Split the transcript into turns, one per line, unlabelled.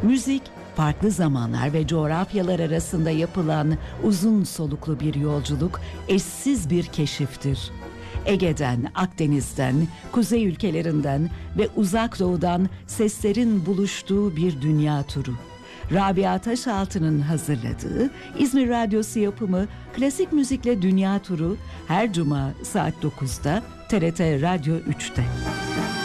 Müzik, farklı zamanlar ve coğrafyalar arasında yapılan uzun soluklu bir yolculuk, eşsiz bir keşiftir. Ege'den, Akdeniz'den, kuzey ülkelerinden ve uzak doğudan seslerin buluştuğu bir dünya turu. Rabia Taşaltı'nın hazırladığı İzmir Radyosu yapımı Klasik Müzikle Dünya Turu her cuma saat 9'da TRT Radyo 3'te.